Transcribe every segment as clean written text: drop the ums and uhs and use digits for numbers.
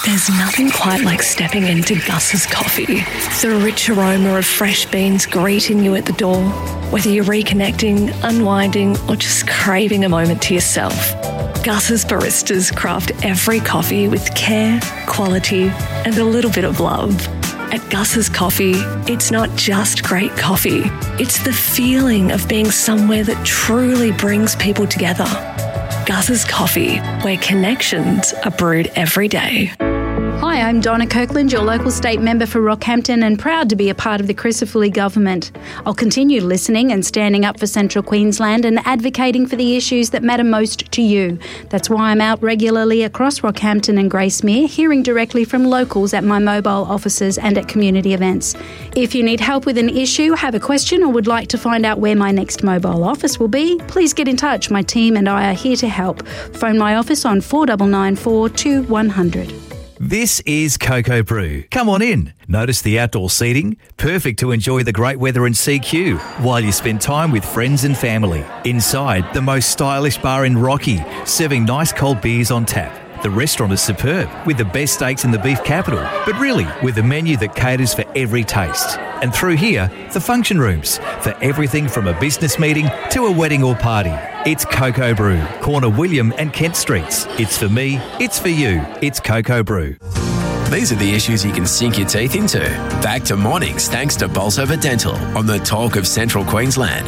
There's nothing quite like stepping into Gus's Coffee. The rich aroma of fresh beans greeting you at the door. Whether you're reconnecting, unwinding, or just craving a moment to yourself, Gus's baristas craft every coffee with care, quality, and a little bit of love. At Gus's Coffee, it's not just great coffee. It's the feeling of being somewhere that truly brings people together. Gus's Coffee, where connections are brewed every day. Hi, I'm Donna Kirkland, your local state member for Rockhampton, and proud to be a part of the Crisafulli government. I'll continue listening and standing up for Central Queensland and advocating for the issues that matter most to you. That's why I'm out regularly across Rockhampton and Gracemere, hearing directly from locals at my mobile offices and at community events. If you need help with an issue, have a question, or would like to find out where my next mobile office will be, please get in touch. My team and I are here to help. Phone my office on 4994 2100. This is Cocoa Brew. Come on in. Notice the outdoor seating, perfect to enjoy the great weather in CQ while you spend time with friends and family. Inside, the most stylish bar in Rocky, serving nice cold beers on tap. The restaurant is superb, with the best steaks in the beef capital, but really with a menu that caters for every taste. And through here, the function rooms, for everything from a business meeting to a wedding or party. It's Cocoa Brew, corner William and Kent Streets. It's for me, it's for you, it's Cocoa Brew. These are the issues you can sink your teeth into. Back to mornings thanks to Bolsover Dental on the Talk of Central Queensland,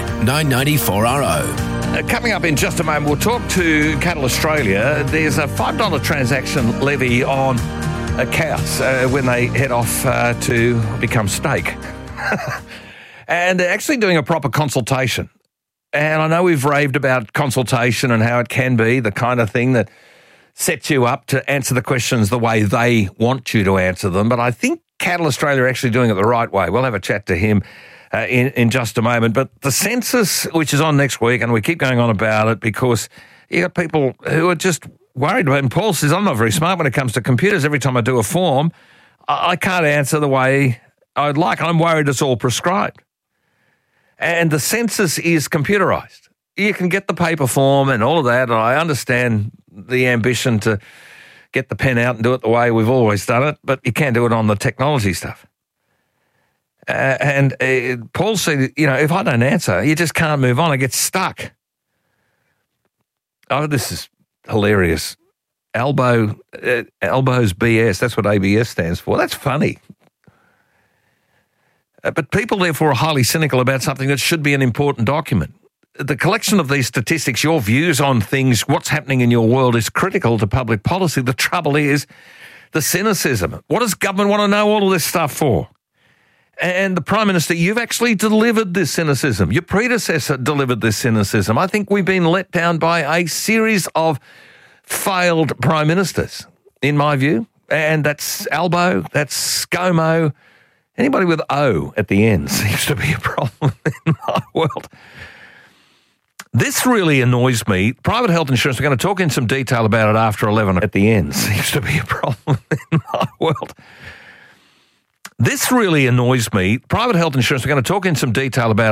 990-4RO. Coming up in just a moment, we'll talk to Cattle Australia. There's a $5 transaction levy on cows when they head off to become steak. And they're actually doing a proper consultation. And I know we've raved about consultation and how it can be the kind of thing that sets you up to answer the questions the way they want you to answer them. But I think Cattle Australia are actually doing it the right way. We'll have a chat to him in just a moment. But the census, which is on next week, and we keep going on about it because you got people who are just worried about it. And Paul says, I'm not very smart when it comes to computers. Every time I do a form, I can't answer the way I'd like. I'm worried it's all prescribed. And the census is computerised. You can get the paper form and all of that, and I understand the ambition to get the pen out and do it the way we've always done it, but you can't do it on the technology stuff. And Paul said, if I don't answer, you just can't move on. I get stuck. Oh, this is hilarious. Elbows BS, that's what ABS stands for. That's funny. But people, therefore, are highly cynical about something that should be an important document. The collection of these statistics, your views on things, what's happening in your world is critical to public policy. The trouble is the cynicism. What does government want to know all of this stuff for? And the Prime Minister, you've actually delivered this cynicism. Your predecessor delivered this cynicism. I think we've been let down by a series of failed Prime Ministers, in my view. And that's Albo, that's ScoMo. Anybody with O at the end seems to be a problem in my world. This really annoys me. Private health insurance, we're going to talk in some detail about it after 11 at the end. Seems to be a problem in my world. This really annoys me. Private health insurance, we're going to talk in some detail about